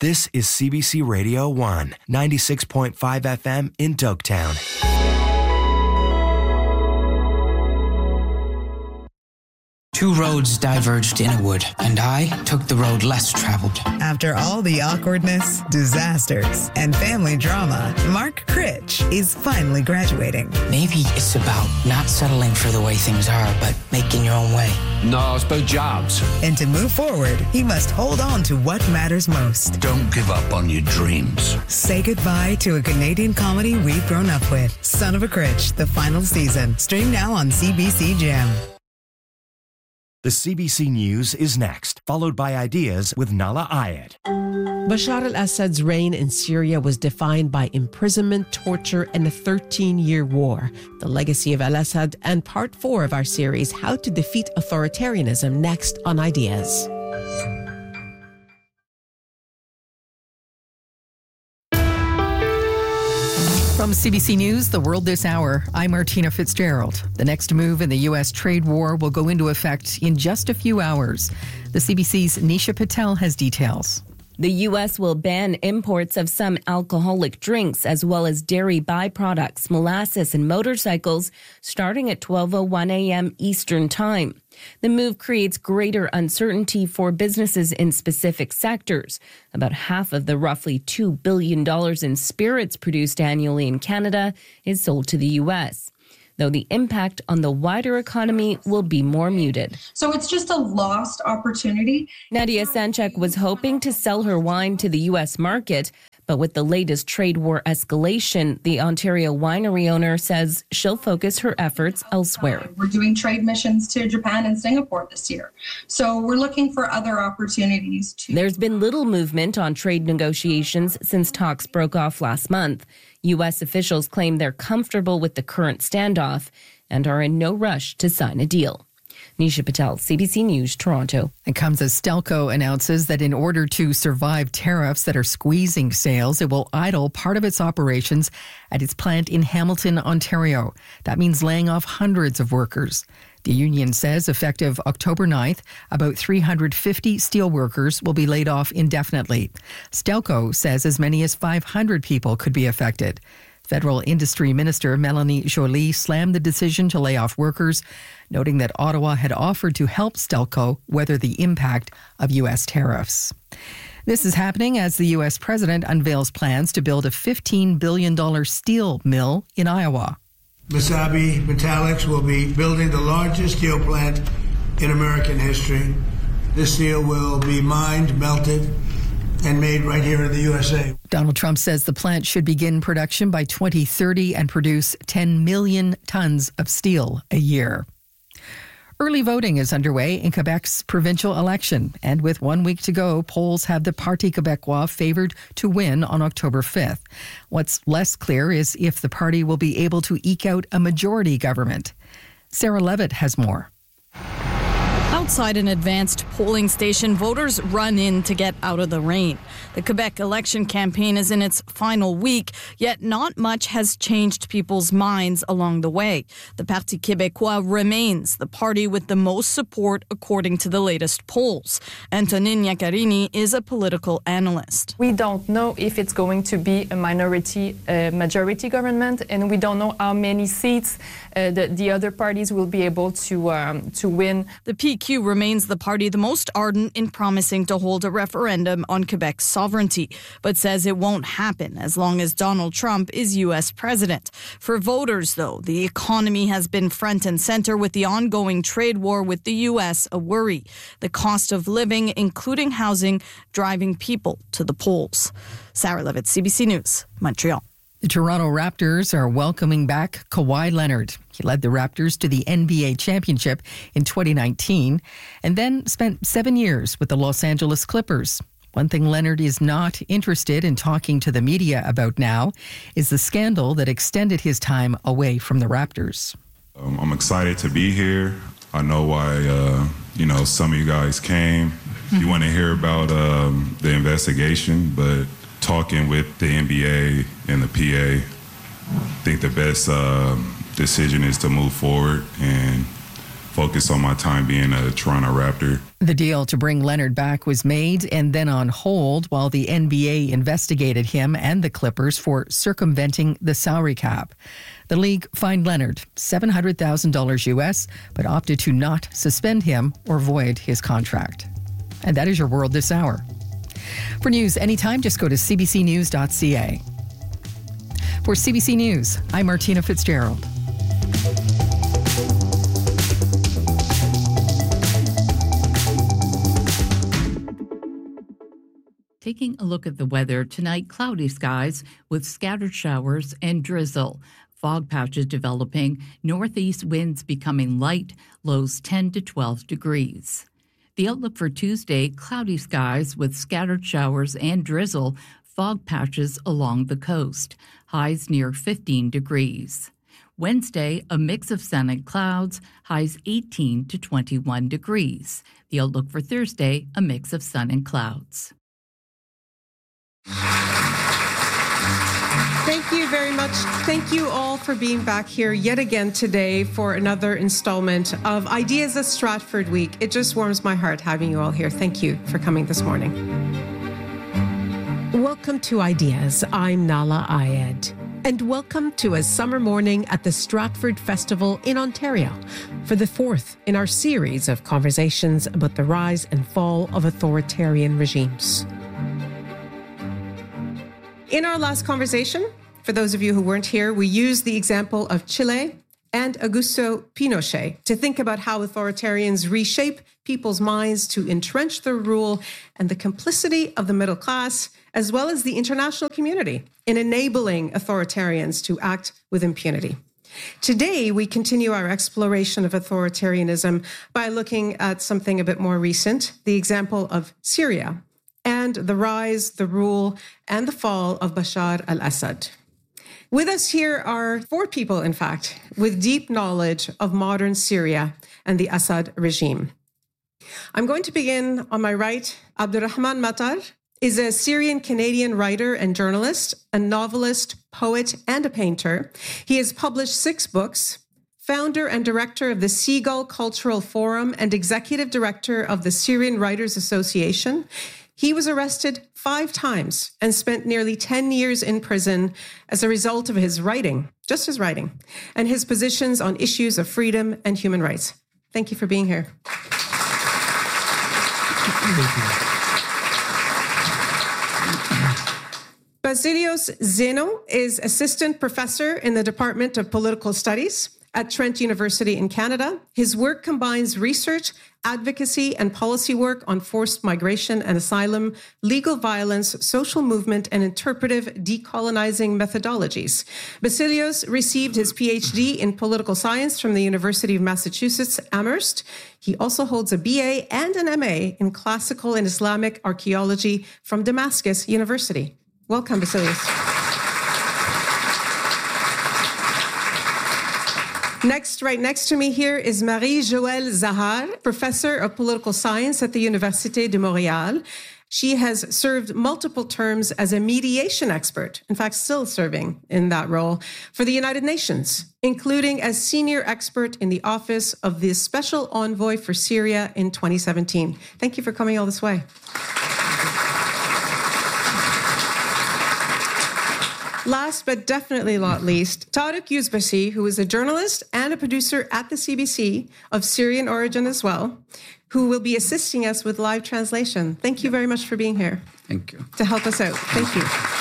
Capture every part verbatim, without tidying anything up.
This is C B C Radio one, ninety-six point five F M in Dogtown. Two roads diverged in a wood, and I took the road less traveled. After all the awkwardness, disasters, and family drama, Mark Critch is finally graduating. Maybe it's about not settling for the way things are, but making your own way. No, it's about jobs. And to move forward, he must hold on to what matters most. Don't give up on your dreams. Say goodbye to a Canadian comedy we've grown up with. Son of a Critch, the final season. Stream now on C B C Gem. The C B C News is next, followed by Ideas with Nala Ayed. Bashar al-Assad's reign in Syria was defined by imprisonment, torture, and a thirteen-year war. The legacy of al-Assad and part four of our series, How to Defeat Authoritarianism, next on Ideas. From C B C News, The World This Hour, I'm Martina Fitzgerald. The next move in the U S trade war will go into effect in just a few hours. The C B C's Nisha Patel has details. The U S will ban imports of some alcoholic drinks as well as dairy byproducts, molasses, and motorcycles starting at twelve oh one a.m. Eastern Time. The move creates greater uncertainty for businesses in specific sectors. About half of the roughly two billion dollars in spirits produced annually in Canada is sold to the U S, though the impact on the wider economy will be more muted. So it's just a lost opportunity. Nadia Sanchek was hoping to sell her wine to the U S market, but with the latest trade war escalation, the Ontario winery owner says she'll focus her efforts elsewhere. We're doing trade missions to Japan and Singapore this year. So we're looking for other opportunities too. There's been little movement on trade negotiations since talks broke off last month. U S officials claim they're comfortable with the current standoff and are in no rush to sign a deal. Nisha Patel, C B C News, Toronto. It comes as Stelco announces that in order to survive tariffs that are squeezing sales, it will idle part of its operations at its plant in Hamilton, Ontario. That means laying off hundreds of workers. The union says effective October ninth, about three hundred fifty steelworkers will be laid off indefinitely. Stelco says as many as five hundred people could be affected. Federal Industry Minister Melanie Joly slammed the decision to lay off workers, noting that Ottawa had offered to help Stelco weather the impact of U S tariffs. This is happening as the U S president unveils plans to build a fifteen billion dollars steel mill in Iowa. Mesabi Metallics will be building the largest steel plant in American history. This steel will be mined, melted, and made right here in the U S A. Donald Trump says the plant should begin production by twenty thirty and produce ten million tons of steel a year. Early voting is underway in Quebec's provincial election, and with one week to go, polls have the Parti Québécois favored to win on October fifth. What's less clear is if the party will be able to eke out a majority government. Sarah Levitt has more. Outside an advanced polling station, voters run in to get out of the rain. The Quebec election campaign is in its final week, yet not much has changed people's minds along the way. The Parti Québécois remains the party with the most support according to the latest polls. Antonine Iaccarini is a political analyst. We don't know if it's going to be a minority uh, majority government, and we don't know how many seats uh, the, the other parties will be able to, um, to win. The P Q remains the party the most ardent in promising to hold a referendum on Quebec's sovereignty, but says it won't happen as long as Donald Trump is U S president. For voters, though, the economy has been front and center with the ongoing trade war with the U S a worry. The cost of living, including housing, driving people to the polls. Sarah Levitt, C B C News, Montreal. The Toronto Raptors are welcoming back Kawhi Leonard. He led the Raptors to the N B A championship in twenty nineteen and then spent seven years with the Los Angeles Clippers. One thing Leonard is not interested in talking to the media about now is the scandal that extended his time away from the Raptors. Um, I'm excited to be here. I know why, uh, you know, some of you guys came. You want to hear about um, the investigation, but talking with the N B A and the P A, I think the best uh, decision is to move forward and focus on my time being a Toronto Raptor. The deal to bring Leonard back was made and then on hold while the N B A investigated him and the Clippers for circumventing the salary cap. The league fined Leonard seven hundred thousand dollars U S, but opted to not suspend him or void his contract. And that is your world this hour. For news anytime, just go to c b c news dot c a. For C B C News, I'm Martina Fitzgerald. Taking a look at the weather, tonight cloudy skies with scattered showers and drizzle. Fog patches developing, northeast winds becoming light, lows ten to twelve degrees. The outlook for Tuesday, cloudy skies with scattered showers and drizzle, fog patches along the coast, highs near fifteen degrees. Wednesday, a mix of sun and clouds, highs eighteen to twenty-one degrees. The outlook for Thursday, a mix of sun and clouds. Thank you very much. Thank you all for being back here yet again today for another installment of Ideas at Stratford Week. It just warms my heart having you all here. Thank you for coming this morning. Welcome to Ideas. I'm Nala Ayed. And welcome to a summer morning at the Stratford Festival in Ontario for the fourth in our series of conversations about the rise and fall of authoritarian regimes. In our last conversation, for those of you who weren't here, we used the example of Chile and Augusto Pinochet to think about how authoritarians reshape people's minds to entrench their rule and the complicity of the middle class, as well as the international community, in enabling authoritarians to act with impunity. Today, we continue our exploration of authoritarianism by looking at something a bit more recent, the example of Syria, and the rise, the rule, and the fall of Bashar al-Assad. With us here are four people, in fact, with deep knowledge of modern Syria and the Assad regime. I'm going to begin on my right. Abdurrahman Matar is a Syrian-Canadian writer and journalist, a novelist, poet, and a painter. He has published six books, founder and director of the Seagull Cultural Forum and executive director of the Syrian Writers Association. He was arrested five times and spent nearly ten years in prison as a result of his writing, just his writing, and his positions on issues of freedom and human rights. Thank you for being here. Basilios Zeno is assistant professor in the Department of Political Studies at Trent University in Canada. His work combines research, advocacy, and policy work on forced migration and asylum, legal violence, social movement, and interpretive decolonizing methodologies. Basilios received his P H D in political science from the University of Massachusetts, Amherst. He also holds a B A and an M A in classical and Islamic archaeology from Damascus University. Welcome, Basilios. Next, right next to me here is Marie-Joëlle Zahar, professor of political science at the Université de Montréal. She has served multiple terms as a mediation expert, in fact, still serving in that role, for the United Nations, including as senior expert in the office of the Special Envoy for Syria in twenty seventeen. Thank you for coming all this way. Last but definitely not least, Tarek Yousbassi, who is a journalist and a producer at the C B C of Syrian origin as well, who will be assisting us with live translation. Thank you very much for being here. Thank you. To help us out. Thank you.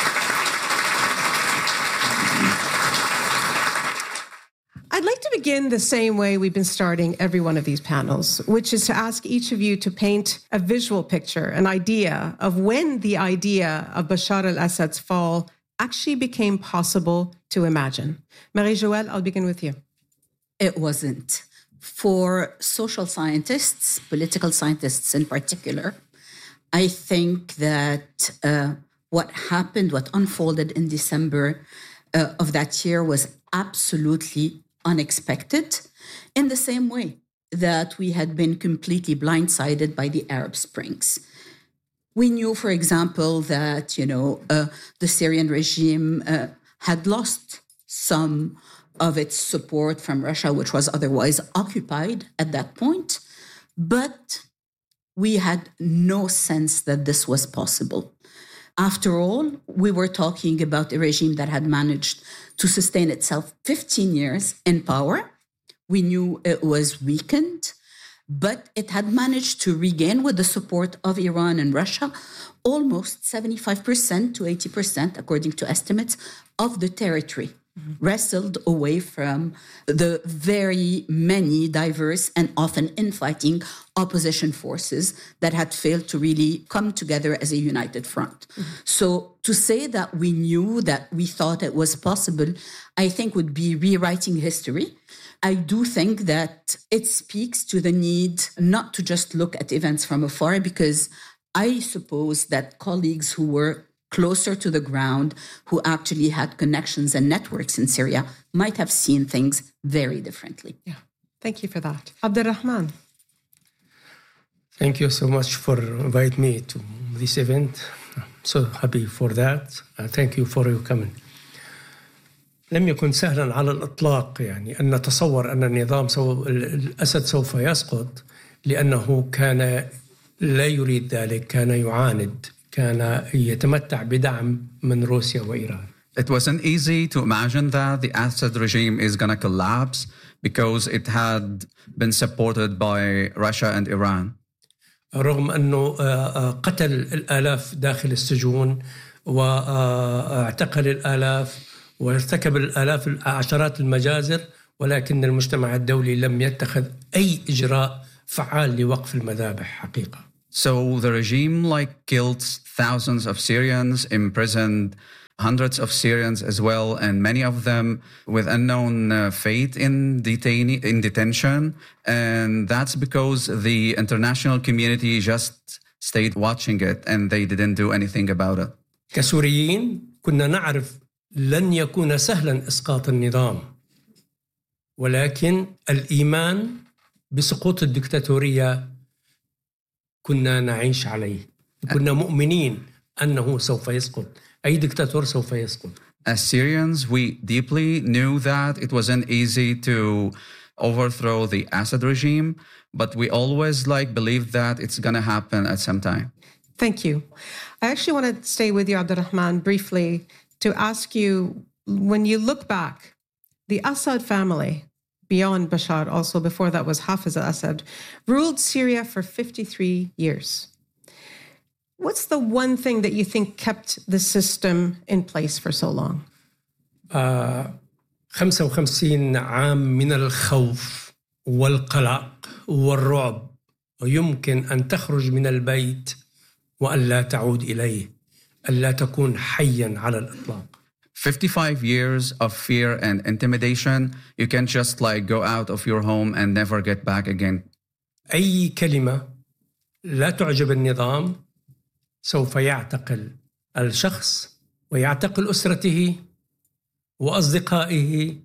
I'd like to begin the same way we've been starting every one of these panels, which is to ask each of you to paint a visual picture, an idea of when the idea of Bashar al-Assad's fall actually became possible to imagine. Marie-Joëlle, I'll begin with you. It wasn't. For social scientists, political scientists in particular, I think that uh, what happened, what unfolded in December uh, of that year was absolutely unexpected, in the same way that we had been completely blindsided by the Arab Springs. We knew, for example, that, you know, uh, the Syrian regime uh, had lost some of its support from Russia, which was otherwise occupied at that point. But we had no sense that this was possible. After all, we were talking about a regime that had managed to sustain itself fifteen years in power. We knew it was weakened, but it had managed to regain, with the support of Iran and Russia, almost seventy-five percent to eighty percent, according to estimates, of the territory. Mm-hmm. Wrestled away from the very many diverse and often infighting opposition forces that had failed to really come together as a united front. Mm-hmm. So to say that we knew, that we thought it was possible, I think would be rewriting history. I do think that it speaks to the need not to just look at events from afar, because I suppose that colleagues who were closer to the ground, who actually had connections and networks in Syria, might have seen things very differently. Yeah, thank you for that. Abdulrahman. Thank you so much for inviting me to this event. I'm so happy for that. Uh, thank you for your coming. لم يكن سهلا على الإطلاق يعني أن نتصور أن النظام سو... الأسد سوف يسقط، لأنه كان لا يريد ذلك، كان يعاند، كان يتمتع بدعم من روسيا وإيران. It wasn't easy to imagine that the Assad regime is going to collapse because it had been supported by Russia and Iran. رغم أنه قتل الآلاف داخل السجون واعتقل الآلاف وارتكب الآلاف عشرات المجازر، ولكن المجتمع الدولي لم يتخذ أي إجراء فعال لوقف المذابح حقيقة. So the regime like killed thousands of Syrians, imprisoned hundreds of Syrians as well, and many of them with unknown uh, fate in detain- in detention. And that's because the international community just stayed watching it and they didn't do anything about it. كسوريين كنا نعرف لن يكون سهلا إسقاط النظام، ولكن الإيمان بسقوط الدكتاتورية كنا نعيش عليه. كنا مؤمنين أنه سوف يسقط، أي دكتاتور سوف يسقط. As Syrians, we deeply knew that it wasn't easy to overthrow the Assad regime, but we always like believed that it's going to happen at some time. Thank you. I actually want to stay with you, Abdulrahman, briefly to ask you, when you look back, the Assad family, beyond Bashar, also before that was Hafez al-Assad, ruled Syria for fifty-three years. What's the one thing that you think kept the system in place for so long? uh, خمسة وخمسين عام من الخوف والقلق والرعب، ويمكن أن تخرج من البيت وأن لا تعود إليه، أن لا تكون حيا على الإطلاق. fifty-five years of fear and intimidation. You can't just like go out of your home and never get back again. أي كلمة لا تعجب النظام سوف يعتقل الشخص ويعتقل أسرته وأصدقائه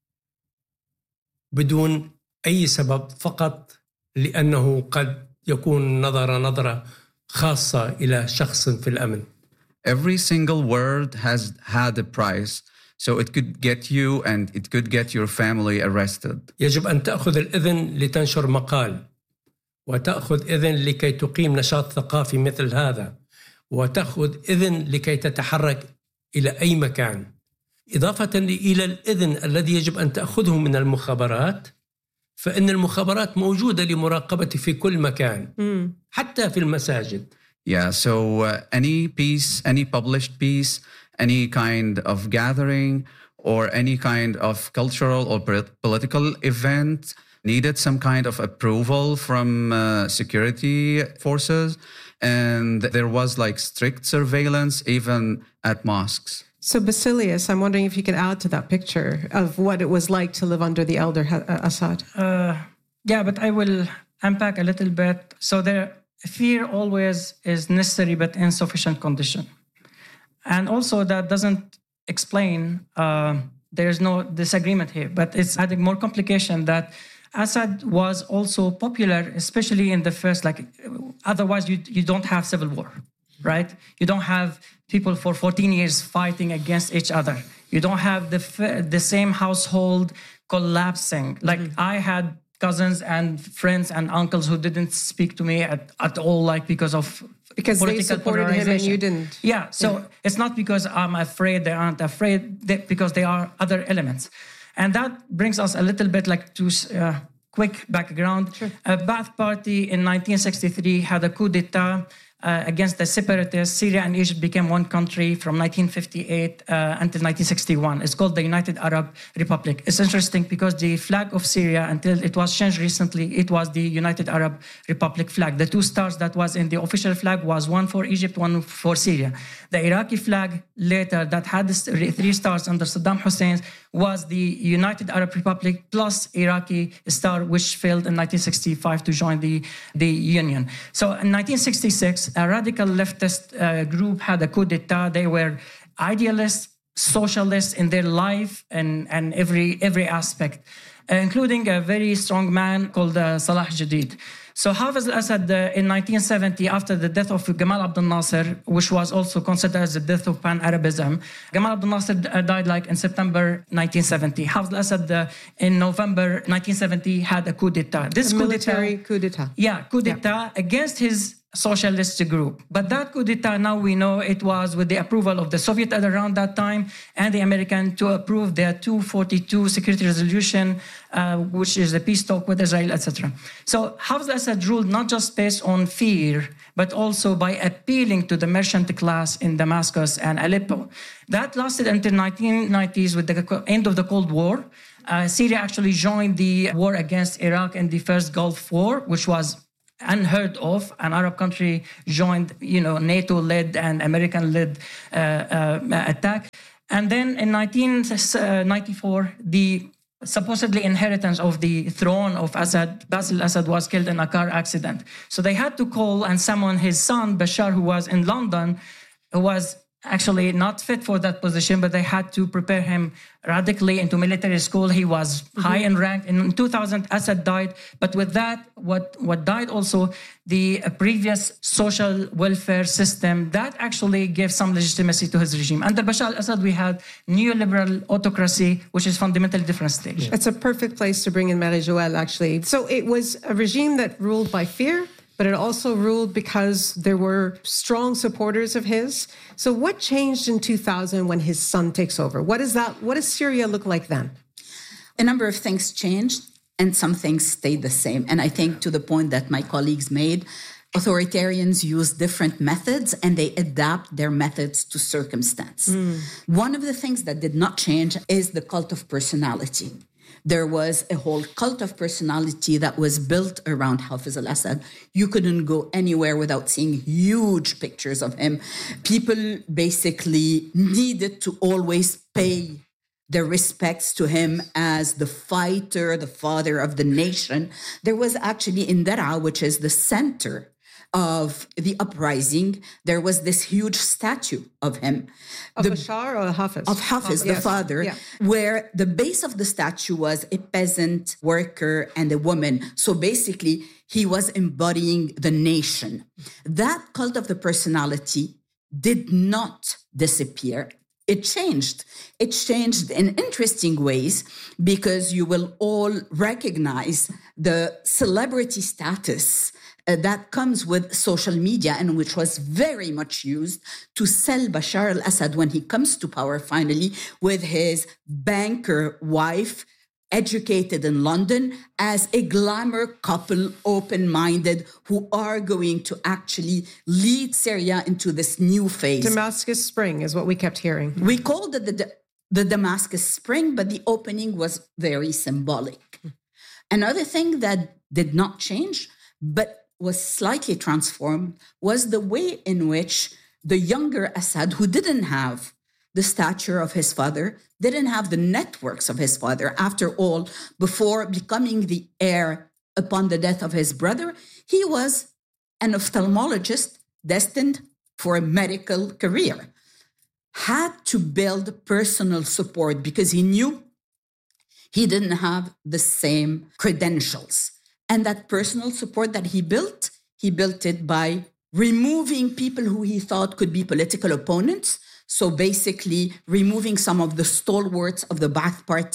بدون أي سبب، فقط لأنه قد يكون نظر نظرة خاصة إلى شخص في الأمن. Every single word has had a price, so it could get you and it could get your family arrested. يجب أن تأخذ الإذن لتنشر مقال، وتأخذ إذن لكي تقيم نشاط ثقافي مثل هذا، وتأخذ إذن لكي تتحرك إلى أي مكان، إضافة إلى الإذن الذي يجب أن تأخذه من المخابرات، فإن المخابرات موجودة لمراقبة في كل مكان، mm. حتى في المساجد. Yeah, so uh, any piece, any published piece, any kind of gathering or any kind of cultural or political event needed some kind of approval from uh, security forces. And there was like strict surveillance even at mosques. So Basilius, I'm wondering if you could add to that picture of what it was like to live under the elder Assad. Uh, yeah, but I will unpack a little bit. So there, fear always is necessary but insufficient condition. And also that doesn't explain, uh, there's no disagreement here, but it's adding more complication that Assad was also popular, especially in the first, like, otherwise you you don't have civil war, right? You don't have people for fourteen years fighting against each other. You don't have the the same household collapsing. Like mm-hmm. I had cousins and friends and uncles who didn't speak to me at, at all, like because of because they supported him and you didn't. Yeah, so yeah. It's not because I'm afraid they aren't afraid, they, because there are other elements. And that brings us a little bit like to uh, quick background. Sure. Uh, Ba'ath Party in nineteen sixty-three had a coup d'etat Uh, against the separatists. Syria and Egypt became one country from nineteen fifty-eight uh, until nineteen sixty-one. It's called the United Arab Republic. It's interesting because the flag of Syria, until it was changed recently, it was the United Arab Republic flag. The two stars that was in the official flag was one for Egypt, one for Syria. The Iraqi flag later that had three stars under Saddam Hussein was the United Arab Republic plus Iraqi star, which failed in nineteen sixty-five to join the, the Union. So in nineteen sixty-six, a radical leftist uh, group had a coup d'etat. They were idealists, socialists in their life and, and every, every aspect, uh, including a very strong man called uh, Salah Jadid. So Hafez al-Assad uh, in nineteen seventy, after the death of Gamal Abdel Nasser, which was also considered as the death of Pan-Arabism, Gamal Abdel Nasser uh, died like in September nineteen seventy. Hafez al-Assad uh, in November nineteen seventy had a coup d'etat. This a coup military d'etat, coup d'etat. Yeah, coup d'etat yeah. against his socialist group. But that coup d'etat, now we know it was with the approval of the Soviet at around that time and the American to approve their two forty-two security resolution, uh, which is a peace talk with Israel, et cetera. So Hafez al-Assad ruled not just based on fear, but also by appealing to the merchant class in Damascus and Aleppo. That lasted until nineteen nineties with the end of the Cold War. Uh, Syria actually joined the war against Iraq in the first Gulf War, which was unheard of. An Arab country joined, you know, NATO-led and American-led uh, uh, attack. And then in nineteen ninety-four, the supposedly inheritance of the throne of Assad, Basil Assad, was killed in a car accident. So they had to call and summon his son, Bashar, who was in London, who was actually not fit for that position, but they had to prepare him radically into military school. He was mm-hmm. high in rank. In two thousand, Assad died. But with that, what, what died also, the previous social welfare system, that actually gave some legitimacy to his regime. Under Bashar al-Assad, we had neoliberal autocracy, which is fundamentally different stage. It's a perfect place to bring in Marie-Joëlle, actually. So it was a regime that ruled by fear, but it also ruled because there were strong supporters of his. So what changed in two thousand when his son takes over? What is that? What does Syria look like then? A number of things changed and some things stayed the same. And I think to the point that my colleagues made, authoritarians use different methods and they adapt their methods to circumstance. Mm. One of the things that did not change is the cult of personality. There was a whole cult of personality that was built around Hafez al-Assad. You couldn't go anywhere without seeing huge pictures of him. People basically needed to always pay their respects to him as the fighter, the father of the nation. There was actually in Daraa, which is the center of the uprising, there was this huge statue of him. Of the, Bashar or Hafez? Of Hafez, the yes. father, yeah. where the base of the statue was a peasant worker and a woman. So basically, he was embodying the nation. That cult of the personality did not disappear. It changed. It changed in interesting ways because you will all recognize the celebrity status Uh, that comes with social media and which was very much used to sell Bashar al-Assad when he comes to power finally with his banker wife, educated in London, as a glamour couple, open-minded, who are going to actually lead Syria into this new phase. Damascus Spring is what we kept hearing. We called it the, the Damascus Spring, but the opening was very symbolic. Another thing that did not change, but was slightly transformed, was the way in which the younger Assad, who didn't have the stature of his father, didn't have the networks of his father. After all, before becoming the heir upon the death of his brother, he was an ophthalmologist destined for a medical career, had to build personal support because he knew he didn't have the same credentials. And that personal support that he built, he built it by removing people who he thought could be political opponents. So basically removing some of the stalwarts of the Ba'ath Party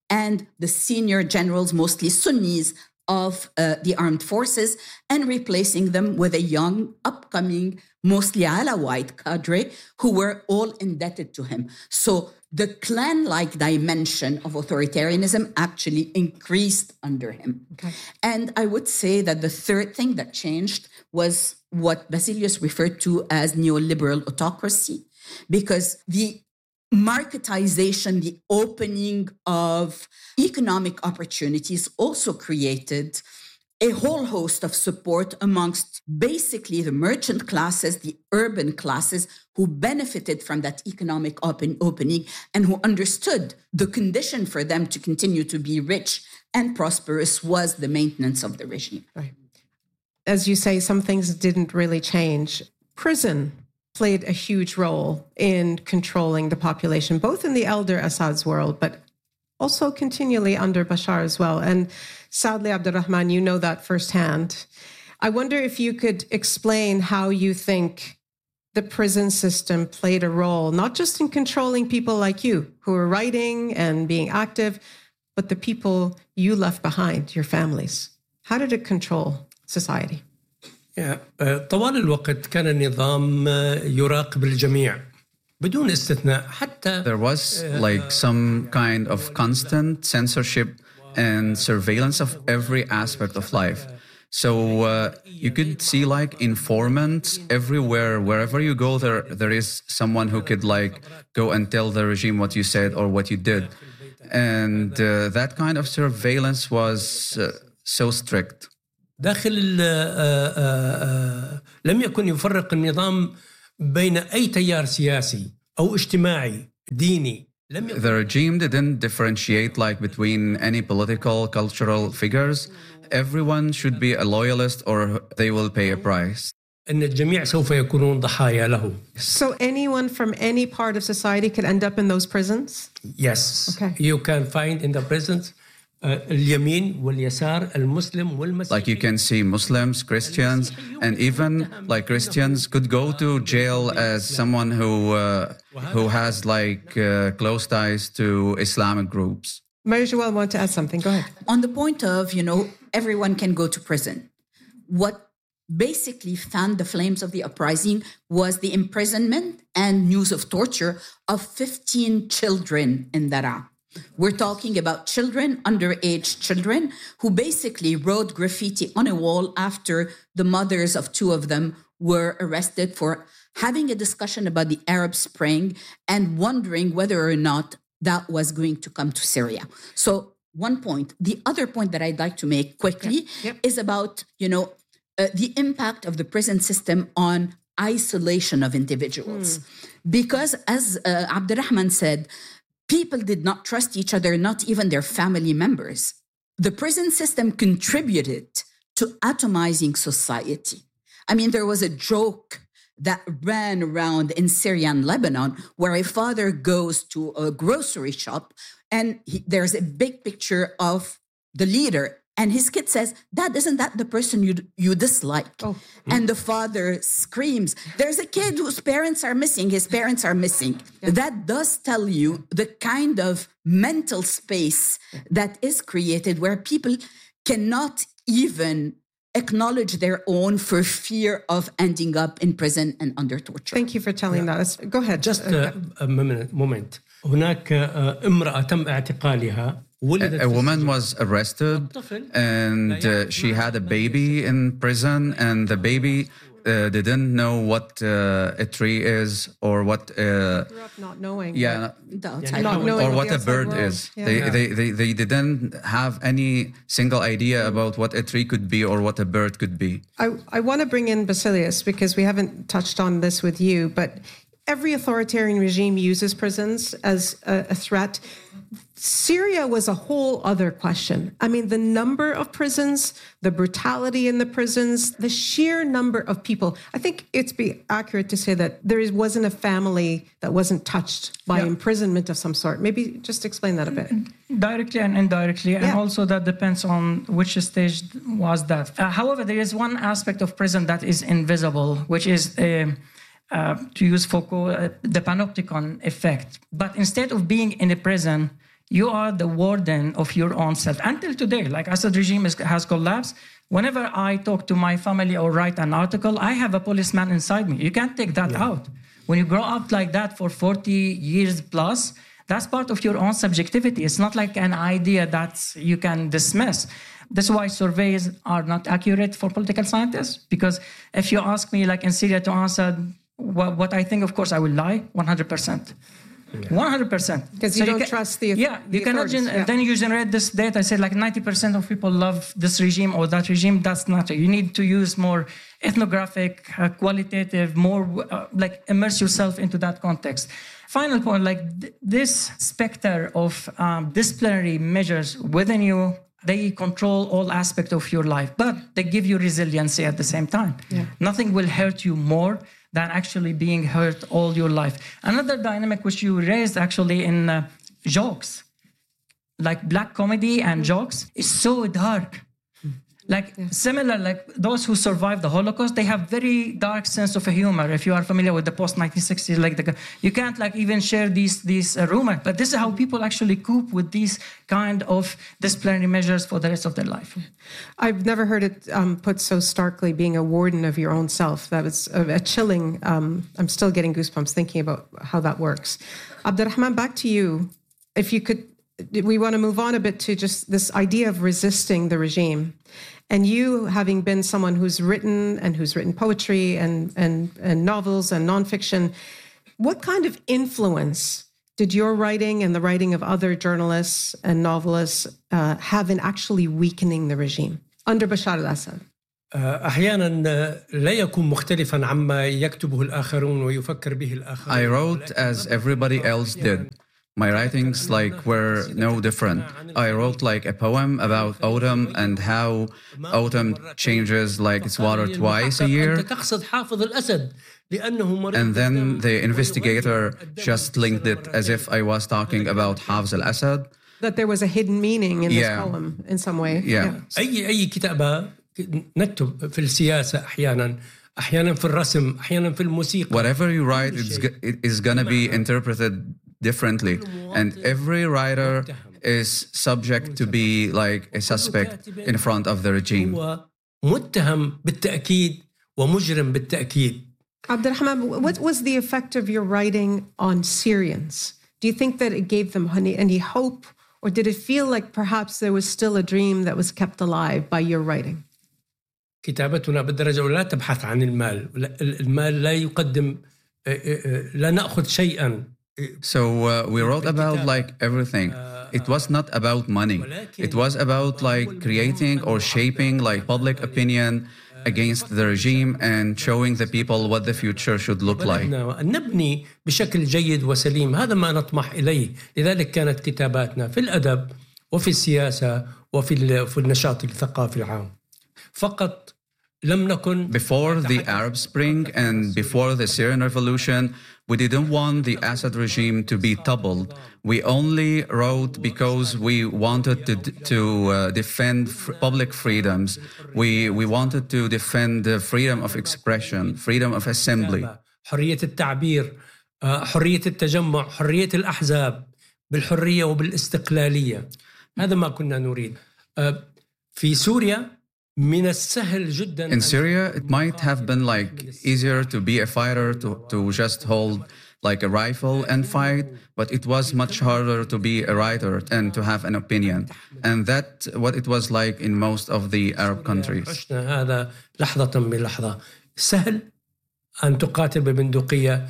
and the senior generals, mostly Sunnis, of uh, the armed forces, and replacing them with a young, upcoming, mostly Alawite cadre who were all indebted to him. So the clan-like dimension of authoritarianism actually increased under him. Okay. And I would say that the third thing that changed was what Basilius referred to as neoliberal autocracy, because the marketization, the opening of economic opportunities also created a whole host of support amongst basically the merchant classes, the urban classes, who benefited from that economic open opening and who understood the condition for them to continue to be rich and prosperous was the maintenance of the regime. Right. As you say, some things didn't really change. Prison played a huge role in controlling the population, both in the elder Assad's world, but also continually under Bashar as well. And sadly, Abdurrahman, you know that firsthand. I wonder if you could explain how you think the prison system played a role, not just in controlling people like you who are writing and being active, but the people you left behind, your families. How did it control society? طوال الوقت كان النظام يراقب الجميع بدون استثناء حتى There was like some kind of constant censorship and surveillance of every aspect of life. So uh, you could see like informants everywhere. Wherever you go, there there is someone who could like go and tell the regime what you said or what you did. And uh, that kind of surveillance was uh, so strict. داخل لم يكن يفرق النظام بين أي تيار سياسي أو اجتماعي ديني. The regime didn't differentiate like between any political, cultural figures. Everyone should be a loyalist or they will pay a price. أن الجميع سوف يكونون ضحايا له. So anyone from any part of society could end up in those prisons? Yes. Okay. You can find in the prisons اليمين واليسار المسلم والمسيحي. Like you can see Muslims, Christians, and even like Christians could go to jail as someone who uh, who has like uh, close ties to Islamic groups. Marie-Joëlle want to add something. Go ahead. On the point of, you know, everyone can go to prison. What basically fanned the flames of the uprising was the imprisonment and news of torture of fifteen children in Daraa. We're talking about children, underage children, who basically wrote graffiti on a wall after the mothers of two of them were arrested for having a discussion about the Arab Spring and wondering whether or not that was going to come to Syria. So one point. The other point that I'd like to make quickly yep. Yep. is about, you know, uh, the impact of the prison system on isolation of individuals. Mm. Because as uh, Abdurrahman said, people did not trust each other, not even their family members. The prison system contributed to atomizing society. I mean, there was a joke that ran around in Syria and Lebanon where a father goes to a grocery shop and he, there's a big picture of the leader. And his kid says, Dad, isn't that the person you you dislike? Oh. And the father screams, there's a kid whose parents are missing. His parents are missing. Yeah. That does tell you the kind of mental space that is created where people cannot even acknowledge their own for fear of ending up in prison and under torture. Thank you for telling yeah. that. Let's, go ahead. Just uh, a moment. moment. هناك امرأة تم اعتقالها. A, a woman was arrested and uh, she had a baby in prison and the baby uh, didn't know what uh, a tree is or what uh, grew up not knowing yeah not, not knowing or what a bird world. is yeah. they, Yeah. They, they they didn't have any single idea about what a tree could be or what a bird could be. I, I want to bring in Basilius because we haven't touched on this with you, but every authoritarian regime uses prisons as a, a threat. Syria was a whole other question. I mean, the number of prisons, the brutality in the prisons, the sheer number of people. I think it's be accurate to say that there wasn't a family that wasn't touched by yeah. imprisonment of some sort. Maybe just explain that a bit. Directly and indirectly, yeah. and also that depends on which stage was that. Uh, however, there is one aspect of prison that is invisible, which is... Uh, Uh, to use Foucault, uh, the panopticon effect. But instead of being in a prison, you are the warden of your own self. Until today, like Assad regime is, has collapsed. Whenever I talk to my family or write an article, I have a policeman inside me. You can't take that yeah. out. When you grow up like that for forty years plus, that's part of your own subjectivity. It's not like an idea that you can dismiss. That's why surveys are not accurate for political scientists. Because if you ask me, like in Syria, to answer what, what I think, of course, I will lie one hundred percent. one hundred percent. Because you so don't you can, trust the Yeah, the you cannot. Gen- yeah. Then you generate this data. I said like ninety percent of people love this regime or that regime. That's not it. You need to use more ethnographic, uh, qualitative, more uh, like immerse yourself into that context. Final point, like th- this specter of um, disciplinary measures within you, they control all aspects of your life, but they give you resiliency at the same time. Yeah. Nothing will hurt you more than actually being hurt all your life. Another dynamic which you raised actually in uh, jokes, like black comedy and jokes, is so dark. Like yeah. similar, like those who survived the Holocaust, they have very dark sense of humor. If you are familiar with the post nineteen sixties, like the, you can't like even share these these uh, rumors. But this is how people actually cope with these kind of disciplinary measures for the rest of their life. I've never heard it um, put so starkly, being a warden of your own self. That was a, a chilling. Um, I'm still getting goosebumps thinking about how that works. Abdurrahman, back to you. If you could, we want to move on a bit to just this idea of resisting the regime. And you, having been someone who's written and who's written poetry and, and, and novels and nonfiction, what kind of influence did your writing and the writing of other journalists and novelists uh, have in actually weakening the regime under Bashar al-Assad? أحيانا لا يكون مختلفا عما يكتبه الآخرون ويفكر به الآخرون. I wrote as everybody else did. My writings like were no different. I wrote like a poem about autumn and how autumn changes like its water twice a year. And then the investigator just linked it as if I was talking about Hafez al-Assad. That there was a hidden meaning in yeah. this poem in some way. Yeah. أي أي كتابة نكتب في السياسة أحيانا أحيانا في الرسم أحيانا في الموسيقى. Whatever you write it's, it is going to be interpreted differently, and every writer is subject to be like a suspect in front of the regime. متهم بالتأكيد ومجرم بالتأكيد. Abdurrahman, what was the effect of your writing on Syrians? Do you think that it gave them any, any hope, or did it feel like perhaps there was still a dream that was kept alive by your writing? كتابتنا بالدرجة الأولى لا تبحث عن المال. المال لا يقدم لا نأخذ شيئا. So uh, we wrote about like everything. It was not about money. It was about like creating or shaping like public opinion against the regime and showing the people what the future should look like. نبني بشكل جيد وسليم. هذا ما نطمح إليه. لذلك كانت كتاباتنا في الأدب وفي السياسة وفي في النشاط الثقافي العام. فقط لم نكن. Before the Arab Spring and before the Syrian Revolution, we didn't want the Assad regime to be toppled. We only wrote because we wanted to to uh, defend f- public freedoms. We we wanted to defend the freedom of expression, freedom of assembly. حرية التعبير، حرية التجمع، حرية الأحزاب بالحرية وبالاستقلالية. هذا ما كنا نريد. في سوريا من السهل جدا. In Syria, it might have been like easier to be a fighter, to, to just hold like a rifle and fight, but it was much harder to be a writer and to have an opinion. And that's what it was like in most of the Arab countries. هذا لحظة بلحظة. سهل أن تقاتل ببندقية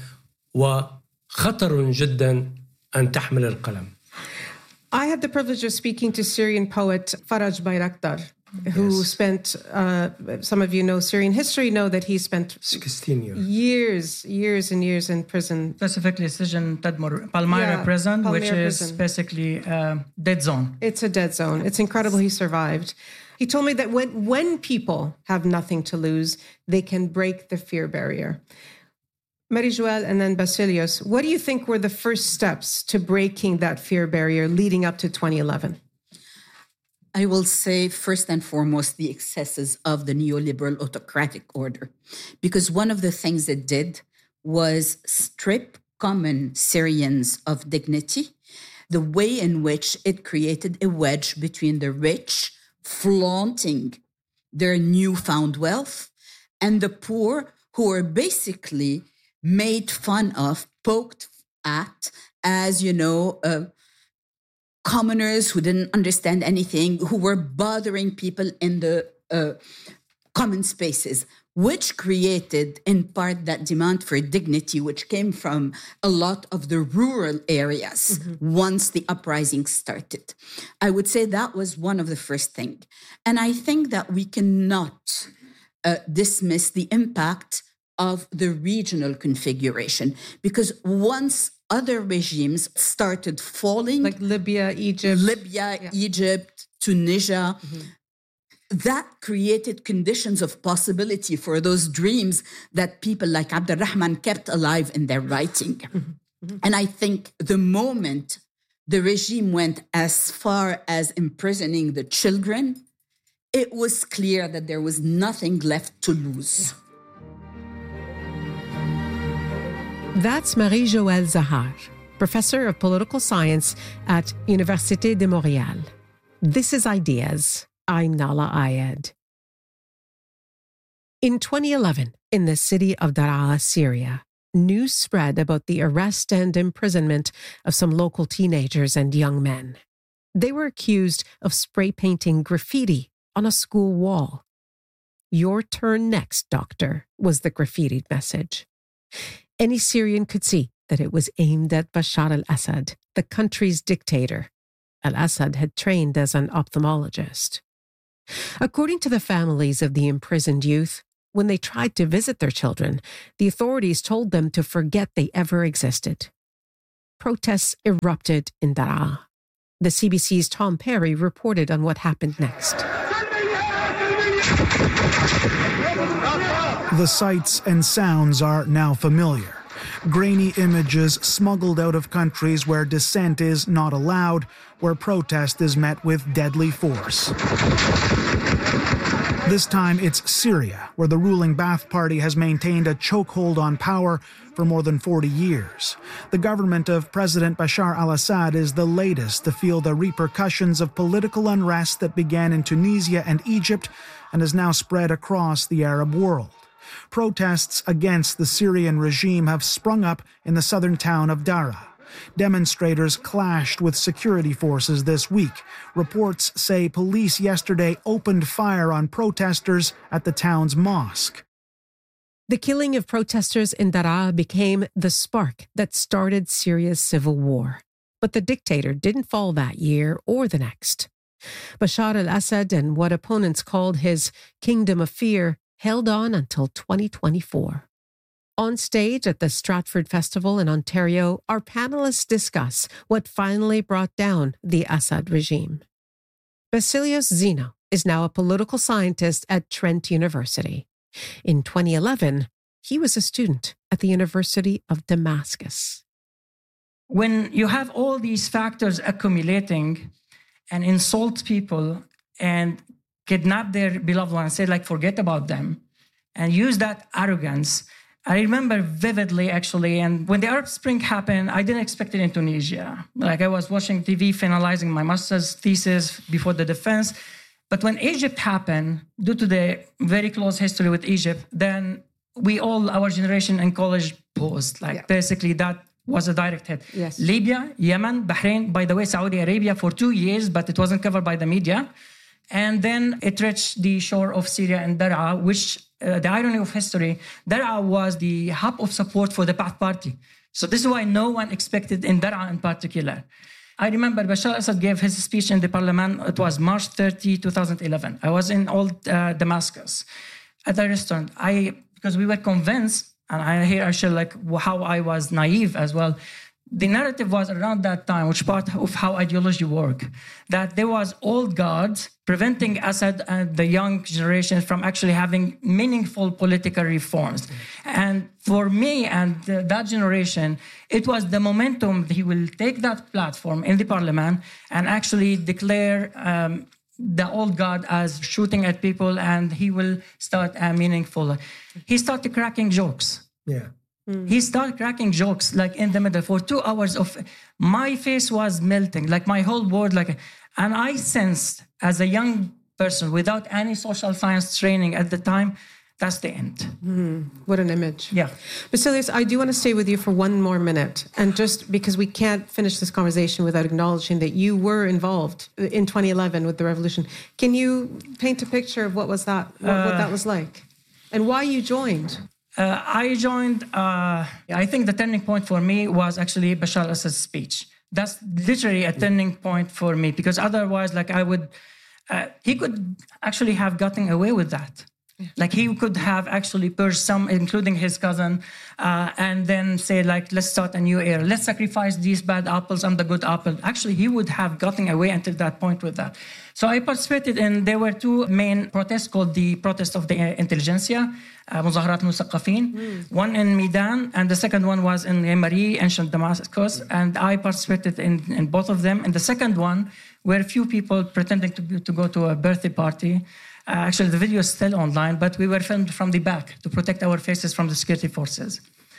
وخطر جدا أن تحمل القلم. I had the privilege of speaking to Syrian poet Faraj Bayraktar, who yes. spent, uh, some of you know Syrian history, know that he spent sixteen years, years, years and years in prison. Specifically, Sijin Tadmur, Palmyra yeah, prison, Palmyra which prison. is basically a dead zone. It's a dead zone. It's incredible he survived. He told me that when, when people have nothing to lose, they can break the fear barrier. Marie-Joëlle and then Basilios, what do you think were the first steps to breaking that fear barrier leading up to twenty eleven? I will say, first and foremost, the excesses of the neoliberal autocratic order. Because one of the things it did was strip common Syrians of dignity, the way in which it created a wedge between the rich flaunting their newfound wealth and the poor who were basically made fun of, poked at as, you know, uh, commoners who didn't understand anything, who were bothering people in the uh, common spaces, which created in part that demand for dignity, which came from a lot of the rural areas mm-hmm. once the uprising started. I would say that was one of the first things. And I think that we cannot uh, dismiss the impact of the regional configuration, because once other regimes started falling, like Libya, Egypt, Libya, yeah. Egypt, Tunisia, mm-hmm. that created conditions of possibility for those dreams that people like Abdurrahman kept alive in their writing. Mm-hmm. And I think the moment the regime went as far as imprisoning the children, it was clear that there was nothing left to lose. Yeah. That's Marie-Joëlle Zahar, professor of political science at Université de Montréal. This is Ideas. I'm Nala Ayed. In twenty eleven, in the city of Daraa, Syria, news spread about the arrest and imprisonment of some local teenagers and young men. They were accused of spray painting graffiti on a school wall. "Your turn next, doctor," was the graffitied message. Any Syrian could see that it was aimed at Bashar al-Assad, the country's dictator. Al-Assad had trained as an ophthalmologist. According to the families of the imprisoned youth, when they tried to visit their children, the authorities told them to forget they ever existed. Protests erupted in Daraa. The C B C's Tom Perry reported on what happened next. The sights and sounds are now familiar. Grainy images smuggled out of countries where dissent is not allowed, where protest is met with deadly force. This time it's Syria, where the ruling Ba'ath Party has maintained a chokehold on power for more than forty years. The government of President Bashar al-Assad is the latest to feel the repercussions of political unrest that began in Tunisia and Egypt and has now spread across the Arab world. Protests against the Syrian regime have sprung up in the southern town of Daraa. Demonstrators clashed with security forces this week. Reports say police yesterday opened fire on protesters at the town's mosque. The killing of protesters in Daraa became the spark that started Syria's civil war. But the dictator didn't fall that year or the next. Bashar al-Assad and what opponents called his Kingdom of Fear held on until twenty twenty-four. On stage at the Stratford Festival in Ontario, our panelists discuss what finally brought down the Assad regime. Vasilios Zino is now a political scientist at Trent University. In twenty eleven, he was a student at the University of Damascus. When you have all these factors accumulating and insult people and kidnap their beloved ones, say like, forget about them, and use that arrogance. I remember vividly, actually, and when the Arab Spring happened, I didn't expect it in Tunisia. Like, I was watching T V, finalizing my master's thesis before the defense. But when Egypt happened, due to the very close history with Egypt, then we all, our generation in college, paused. Like, yeah. Basically, that was a direct hit. Yes. Libya, Yemen, Bahrain, by the way, Saudi Arabia for two years, but it wasn't covered by the media. And then it reached the shore of Syria and Daraa, which, uh, the irony of history, Daraa was the hub of support for the Ba'ath Party. So this is why no one expected in Daraa in particular. I remember Bashar al-Assad gave his speech in the parliament. It was March thirtieth, twenty eleven. I was in old uh, Damascus at a restaurant. I because we were convinced, and I here I share like how I was naive as well. The narrative was around that time, which part of how ideology work, that there was old guards preventing Assad and the young generation from actually having meaningful political reforms. And for me and uh, that generation, it was the momentum. He will take that platform in the parliament and actually declare um, the old guard as shooting at people, and he will start uh, meaningful. He started cracking jokes. Yeah. Mm. He started cracking jokes like in the middle for two hours of my face was melting, like my whole world, like, and I sensed as a young person without any social science training at the time, that's the end. Mm, what an image. Yeah. Basilios, I do want to stay with you for one more minute. And just because we can't finish this conversation without acknowledging that you were involved in twenty eleven with the revolution. Can you paint a picture of what was that, what, uh, what that was like? And why you joined? Uh, I joined, uh, I think the turning point for me was actually Bashar al-Assad's speech. That's literally a turning point for me, because otherwise, like I would, uh, he could actually have gotten away with that. Yeah. Like he could have actually purged some, including his cousin, uh, and then say like, let's start a new era. Let's sacrifice these bad apples and the good apple. Actually, he would have gotten away until that point with that. So I participated in, there were two main protests called the Protest of the Intelligentsia, uh, Muzaharat Musaqqafin, mm. one in Medan, and the second one was in Mari, ancient Damascus, and I participated in, in both of them. And the second one were a few people pretending to, to go to a birthday party. Uh, actually, the video is still online, but we were filmed from the back to protect our faces from the security forces.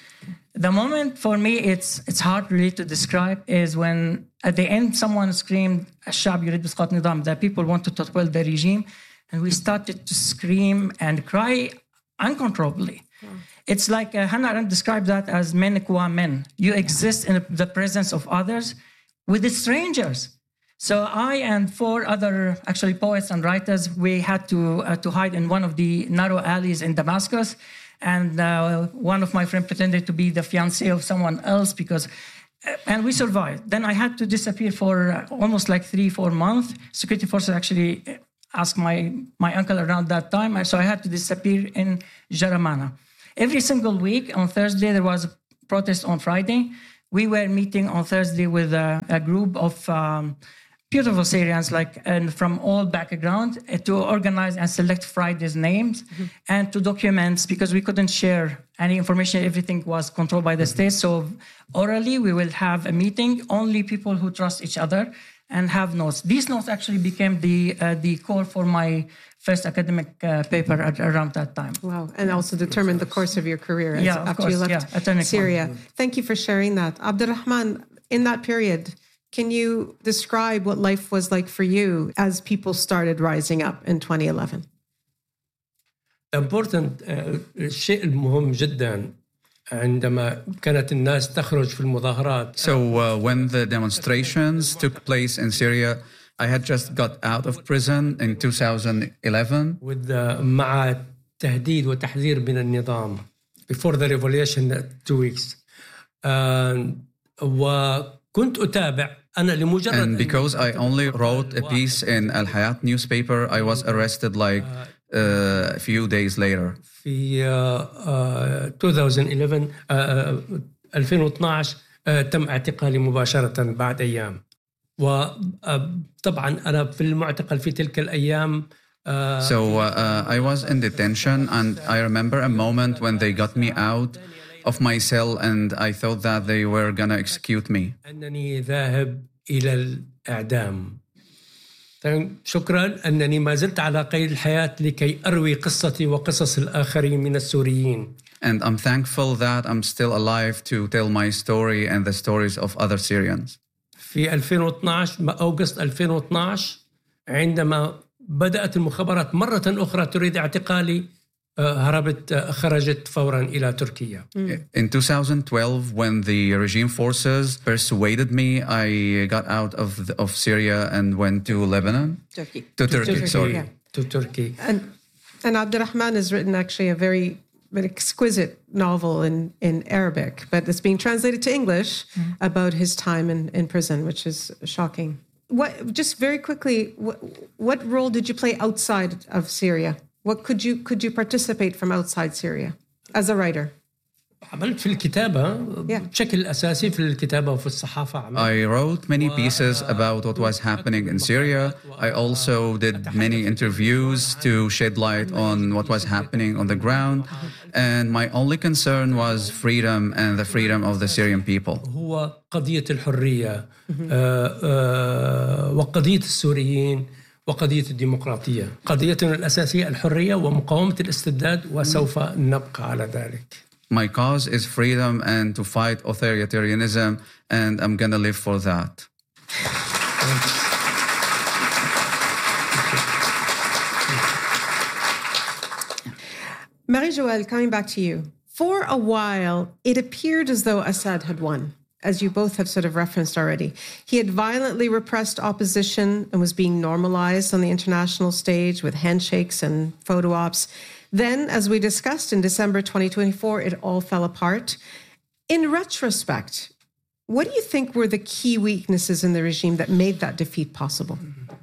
The moment for me, it's it's hard really to describe, is when at the end someone screamed, "Al-Shab yurid bisqat nidam," that people wanted to topple the regime, and we started to scream and cry uncontrollably. Yeah. It's like uh, Hannah Arendt described that as men qua men. You exist in the presence of others with the strangers. So I and four other actually poets and writers, we had to uh, to hide in one of the narrow alleys in Damascus. And uh, one of my friends pretended to be the fiancé of someone else because, uh, and we survived. Then I had to disappear for uh, almost like three, four months. Security forces actually asked my, my uncle around that time. So I had to disappear in Jaramana. Every single week on Thursday, there was a protest on Friday. We were meeting on Thursday with a, a group of um, beautiful Syrians, like, and from all backgrounds, uh, to organize and select Friday's names mm-hmm. and to document, because we couldn't share any information. Everything was controlled by the mm-hmm. state. So orally, we will have a meeting, only people who trust each other, and have notes. These notes actually became the uh, the core for my first academic uh, paper at, around that time. Wow, and also determined the course of your career as, yeah, after course, you left yeah, Syria. Point. Thank you for sharing that. Abdulrahman, in that period, can you describe what life was like for you as people started rising up in twenty eleven? Important الشيء المهم جدا عندما كانت الناس تخرج في المظاهرات. So uh, when the demonstrations took place in Syria, I had just got out of prison in two thousand eleven. With the, مع تهديد وتحذير من النظام before the revolution two weeks. Uh, وكنت أتابع And because I only wrote a piece in Al Hayat newspaper, I was arrested like uh, a few days later. في uh, twenty eleven uh, ألفين واثناشر uh, تم اعتقالي مباشرة بعد أيام. وطبعا أنا في المعتقل في تلك الأيام. Uh, so uh, I was in detention, and I remember a moment when they got me out of my cell, and I thought that they were gonna execute me. أنني ذاهب إلى الإعدام. شكرا أنني ما زلت على قيد الحياة لكي أروي قصتي وقصص الآخرين من السوريين. And I'm thankful that I'm still alive to tell my story and the stories of other Syrians. في ألفين واثناشر أغسطس ألفين واثناشر عندما بدأت المخابرات مرة أخرى تريد اعتقالي هربت خرجت فورا إلى تركيا. In twenty twelve, when the regime forces persuaded me, I got out of the, of Syria and went to Lebanon. Turkey. To Turkey, Turkey sorry. yeah. To Turkey. And, and Abdulrahman has written actually a very an exquisite novel in, in Arabic, but it's being translated to English mm-hmm. about his time in, in prison, which is shocking. What, just very quickly, what, what role did you play outside of Syria? What could you could you participate from outside Syria as a writer? عملت في الكتابة بشكل أساسي في الكتابة وفي الصحافة. I wrote many pieces about what was happening in Syria. I also did many interviews to shed light on what was happening on the ground. And my only concern was freedom and the freedom of the Syrian people. هو قضية الحرية وقضية السوريين وقضية الديمقراطية. قضيتنا الأساسية الحرية ومقاومة الاستبداد وسوف نبقى على ذلك. My cause is freedom and to fight authoritarianism, and I'm going to live for that. Marie-Joëlle, coming back to you. For a while, it appeared as though Assad had won, as you both have sort of referenced already. He had violently repressed opposition and was being normalized on the international stage with handshakes and photo ops. Then, as we discussed in December twenty twenty-four, it all fell apart. In retrospect, what do you think were the key weaknesses in the regime that made that defeat possible?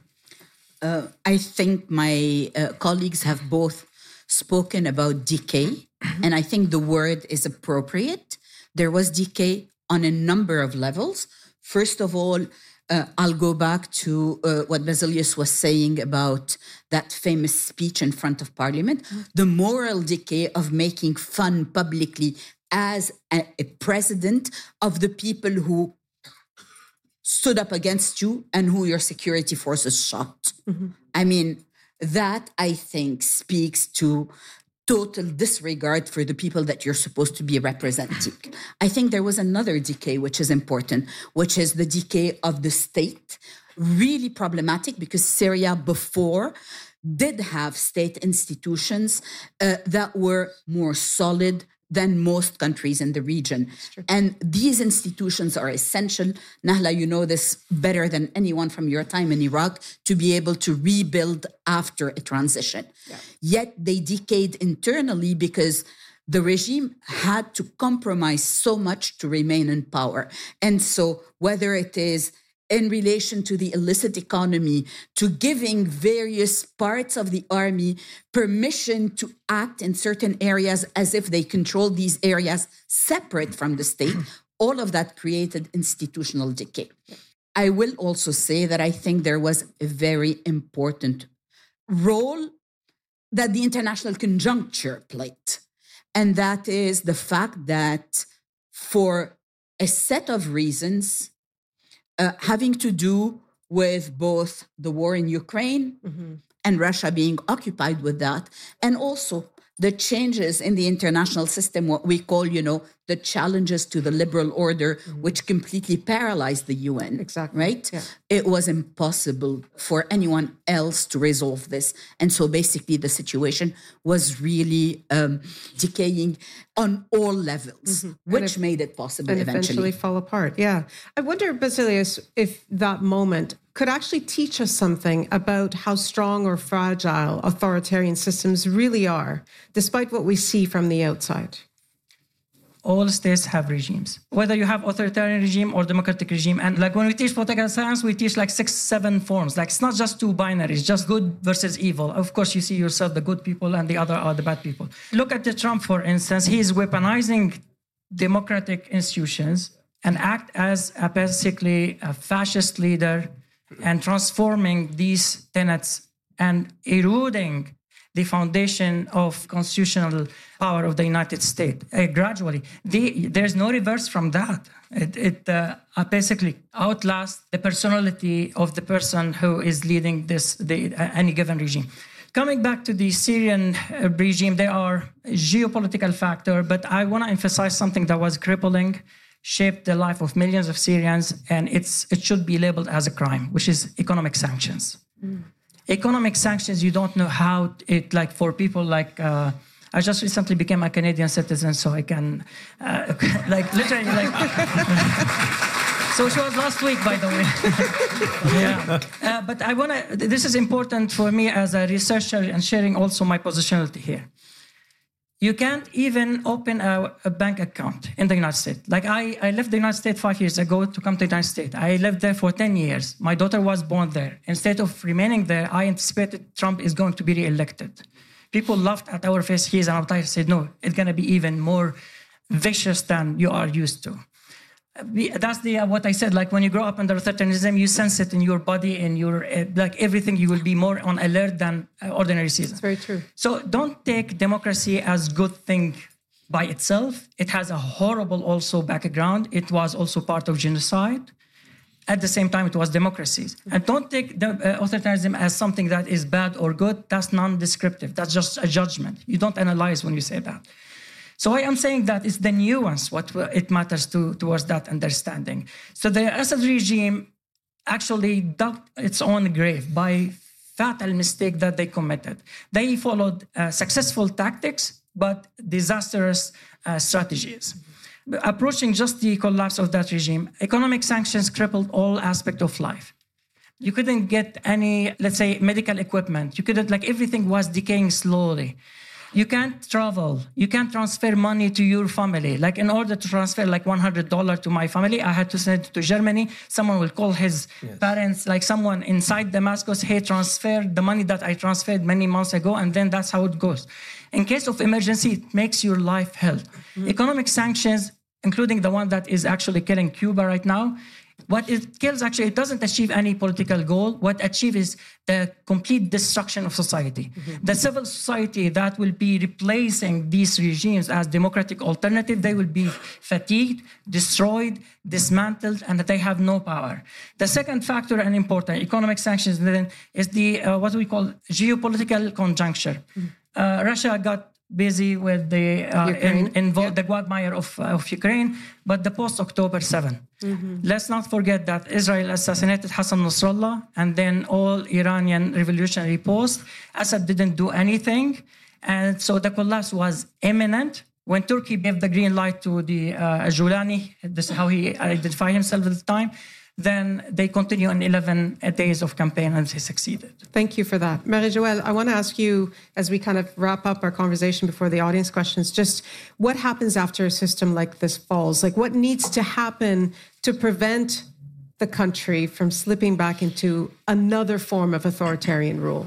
Uh, I think my uh, colleagues have both spoken about decay, and I think the word is appropriate. There was decay on a number of levels. First of all, uh, I'll go back to uh, what Basilius was saying about that famous speech in front of Parliament, mm-hmm. the moral decay of making fun publicly as a, a president of the people who stood up against you and who your security forces shot. Mm-hmm. I mean, that, I think, speaks to total disregard for the people that you're supposed to be representing. I think there was another decay, which is important, which is the decay of the state. Really problematic because Syria before did have state institutions uh, that were more solid than most countries in the region. And these institutions are essential. Nahla, you know this better than anyone from your time in Iraq, to be able to rebuild after a transition. Yeah. Yet they decayed internally because the regime had to compromise so much to remain in power. And so whether it is in relation to the illicit economy, to giving various parts of the army permission to act in certain areas as if they control these areas separate from the state, all of that created institutional decay. I will also say that I think there was a very important role that the international conjuncture played, and that is the fact that for a set of reasons, Uh, having to do with both the war in Ukraine mm-hmm. and Russia being occupied with that, and also the changes in the international system, what we call, you know, the challenges to the liberal order, mm-hmm. which completely paralyzed the U N. Exactly. Right? Yeah. It was impossible for anyone else to resolve this. And so basically the situation was really um, decaying on all levels, mm-hmm. which it, made it possible and eventually. eventually fall apart. Yeah. I wonder, Basilius, if that moment could actually teach us something about how strong or fragile authoritarian systems really are, despite what we see from the outside. All states have regimes, whether you have authoritarian regime or democratic regime. And like when we teach political science, we teach like six, seven forms. Like it's not just two binaries, just good versus evil. Of course, you see yourself, the good people, and the other are the bad people. Look at the Trump, for instance. He is weaponizing democratic institutions and act as a basically a fascist leader and transforming these tenets and eroding the foundation of constitutional power of the United States uh, gradually. The, there's no reverse from that. It, it uh, basically outlasts the personality of the person who is leading this the, uh, any given regime. Coming back to the Syrian uh, regime, there are geopolitical factors, but I want to emphasize something that was crippling, shaped the life of millions of Syrians, and it's it should be labeled as a crime, which is economic sanctions. Mm. Economic sanctions, you don't know how it, like for people like, uh, I just recently became a Canadian citizen, so I can, uh, like literally like, so it was last week, by the way. yeah. Uh, but I want to, this is important for me as a researcher and sharing also my positionality here. You can't even open a, a bank account in the United States. Like I, I left the United States five years ago to come to the United States. I lived there for ten years. My daughter was born there. Instead of remaining there, I anticipated Trump is going to be reelected. People laughed at our face. He's an outsider. I said, no, it's going to be even more vicious than you are used to. That's the uh, what I said. Like when you grow up under authoritarianism, you sense it in your body, in your uh, like everything. You will be more on alert than uh, ordinary citizens. That's very true. So don't take democracy as good thing by itself. It has a horrible also background. It was also part of genocide. At the same time, it was democracies. And don't take the, uh, authoritarianism as something that is bad or good. That's non-descriptive. That's just a judgment. You don't analyze when you say that. So I am saying that it's the nuance what it matters to towards that understanding. So the Assad regime actually dug its own grave by fatal mistake that they committed. They followed uh, successful tactics, but disastrous uh, strategies. Approaching just the collapse of that regime, economic sanctions crippled all aspects of life. You couldn't get any, let's say, medical equipment. You couldn't, like, everything was decaying slowly. You can't travel. You can't transfer money to your family. Like, in order to transfer like one hundred dollars to my family, I had to send it to Germany. Someone will call his yes. parents, like someone inside Damascus, hey, transfer the money that I transferred many months ago, and then that's how it goes. In case of emergency, it makes your life hell. Mm-hmm. Economic sanctions, including the one that is actually killing Cuba right now, what it kills, actually, it doesn't achieve any political goal. What it achieves is the complete destruction of society. Mm-hmm. The civil society that will be replacing these regimes as democratic alternative, they will be fatigued, destroyed, dismantled, and they have no power. The second factor, and important, economic sanctions, then, is the uh, what we call geopolitical conjuncture. Mm-hmm. Uh, Russia got busy with the uh, in, invo- yeah. the quagmire of, uh, of Ukraine, but the post-October seventh. Mm-hmm. Let's not forget that Israel assassinated Hassan Nasrallah, and then all Iranian revolutionary post. Assad didn't do anything, and so the collapse was imminent. When Turkey gave the green light to the uh, Julani, this is how he identified himself at the time, then they continue in eleven days of campaign, and they succeeded. Thank you for that. Marie-Joëlle, I want to ask you, as we kind of wrap up our conversation before the audience questions, just what happens after a system like this falls? Like, what needs to happen to prevent the country from slipping back into another form of authoritarian rule?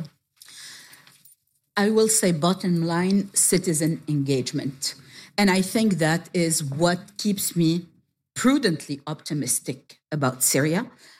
I will say, bottom line, citizen engagement. And I think that is what keeps me prudently optimistic about Syria.